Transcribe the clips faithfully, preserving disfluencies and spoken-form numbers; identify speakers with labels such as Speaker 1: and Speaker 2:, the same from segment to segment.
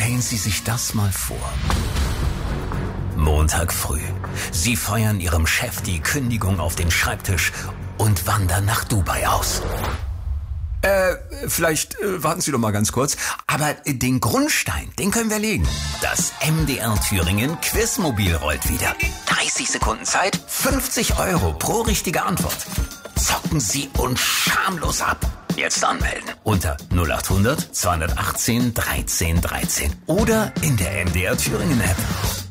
Speaker 1: Stellen Sie sich das mal vor. Montag früh. Sie feuern Ihrem Chef die Kündigung auf den Schreibtisch und wandern nach Dubai aus. Äh, vielleicht äh, warten Sie doch mal ganz kurz. Aber äh, den Grundstein, den können wir legen. Das M D R Thüringen Quizmobil rollt wieder. dreißig Sekunden Zeit, fünfzig Euro pro richtige Antwort. Zocken Sie uns schamlos ab. Jetzt anmelden unter null acht hundert zweihundertachtzehn dreizehn dreizehn oder in der M D R Thüringen App.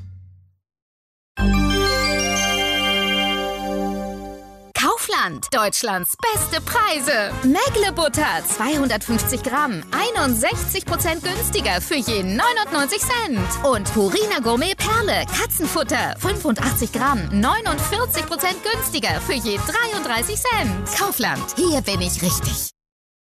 Speaker 2: Kaufland, Deutschlands beste Preise. Mägle-Butter, zweihundertfünfzig Gramm, einundsechzig Prozent günstiger für je neunundneunzig Cent. Und Purina Gourmet Perle, Katzenfutter, fünfundachtzig Gramm, neunundvierzig Prozent günstiger für je dreiunddreißig Cent. Kaufland, hier bin ich richtig.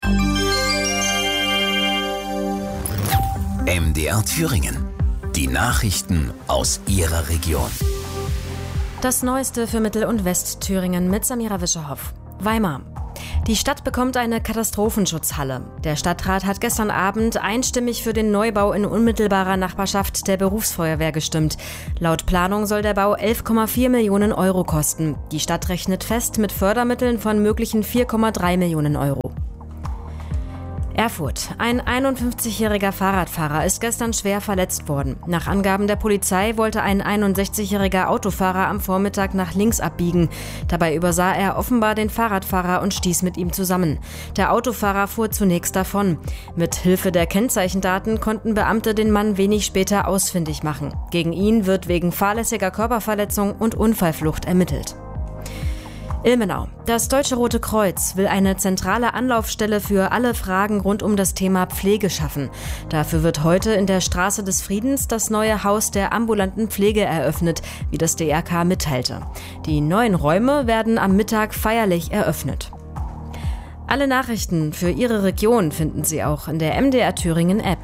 Speaker 1: M D R Thüringen. Die Nachrichten aus Ihrer Region.
Speaker 3: Das Neueste für Mittel- und Westthüringen mit Samira Wischerhoff. Weimar. Die Stadt bekommt eine Katastrophenschutzhalle. Der Stadtrat hat gestern Abend einstimmig für den Neubau in unmittelbarer Nachbarschaft der Berufsfeuerwehr gestimmt. Laut Planung soll der Bau elf Komma vier Millionen Euro kosten. Die Stadt rechnet fest mit Fördermitteln von möglichen vier Komma drei Millionen Euro. Erfurt. Ein einundfünfzigjähriger Fahrradfahrer ist gestern schwer verletzt worden. Nach Angaben der Polizei wollte ein einundsechzigjähriger Autofahrer am Vormittag nach links abbiegen. Dabei übersah er offenbar den Fahrradfahrer und stieß mit ihm zusammen. Der Autofahrer fuhr zunächst davon. Mit Hilfe der Kennzeichendaten konnten Beamte den Mann wenig später ausfindig machen. Gegen ihn wird wegen fahrlässiger Körperverletzung und Unfallflucht ermittelt. Ilmenau. Das Deutsche Rote Kreuz will eine zentrale Anlaufstelle für alle Fragen rund um das Thema Pflege schaffen. Dafür wird heute in der Straße des Friedens das neue Haus der ambulanten Pflege eröffnet, wie das D R K mitteilte. Die neuen Räume werden am Mittag feierlich eröffnet. Alle Nachrichten für Ihre Region finden Sie auch in der M D R Thüringen App.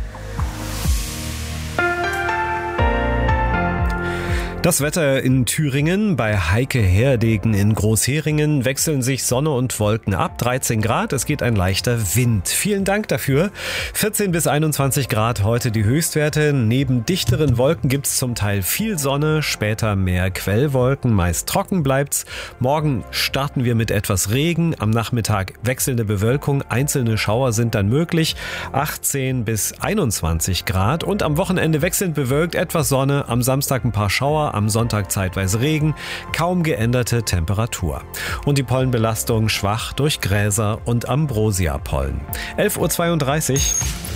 Speaker 4: Das Wetter in Thüringen. Bei Heike Herdegen in Großheringen wechseln sich Sonne und Wolken ab. dreizehn Grad, es geht ein leichter Wind. Vielen Dank dafür. vierzehn bis einundzwanzig Grad heute die Höchstwerte. Neben dichteren Wolken gibt's zum Teil viel Sonne, später mehr Quellwolken. Meist trocken bleibt's. Morgen starten wir mit etwas Regen. Am Nachmittag wechselnde Bewölkung. Einzelne Schauer sind dann möglich. achtzehn bis einundzwanzig Grad. Und am Wochenende wechselnd bewölkt, etwas Sonne. Am Samstag ein paar Schauer. Am Sonntag zeitweise Regen, kaum geänderte Temperatur. Und die Pollenbelastung schwach durch Gräser und Ambrosia-Pollen. elf Uhr zweiunddreißig.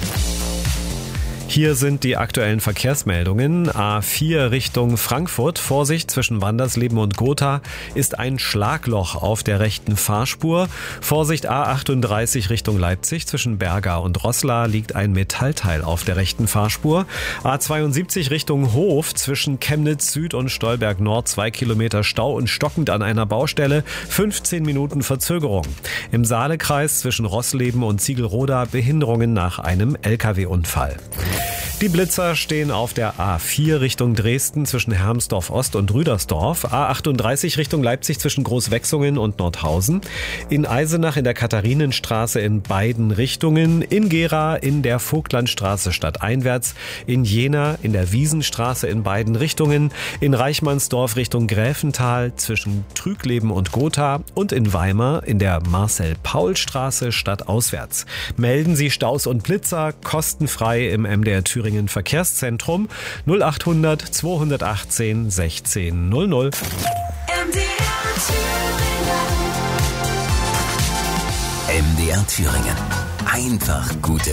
Speaker 4: Hier sind die aktuellen Verkehrsmeldungen. A vier Richtung Frankfurt. Vorsicht, zwischen Wandersleben und Gotha ist ein Schlagloch auf der rechten Fahrspur. Vorsicht, A achtunddreißig Richtung Leipzig. Zwischen Berga und Roßla liegt ein Metallteil auf der rechten Fahrspur. A zweiundsiebzig Richtung Hof. Zwischen Chemnitz Süd und Stolberg Nord zwei Kilometer Stau und stockend an einer Baustelle. fünfzehn Minuten Verzögerung. Im Saalekreis zwischen Roßleben und Ziegelroda Behinderungen nach einem L K W-Unfall. Die Blitzer stehen auf der A vier Richtung Dresden zwischen Hermsdorf Ost und Rüdersdorf, A achtunddreißig Richtung Leipzig zwischen Großwechsungen und Nordhausen, in Eisenach in der Katharinenstraße in beiden Richtungen, in Gera in der Vogtlandstraße stadteinwärts, in Jena in der Wiesenstraße in beiden Richtungen, in Reichmannsdorf Richtung Gräfental zwischen Trügleben und Gotha und in Weimar in der Marcel-Paul-Straße stadtauswärts. Melden Sie Staus und Blitzer kostenfrei im M D R Thüringen Verkehrszentrum null acht hundert zweihundertachtzehn sechzehn null null.
Speaker 1: M D R Thüringen. Einfach gute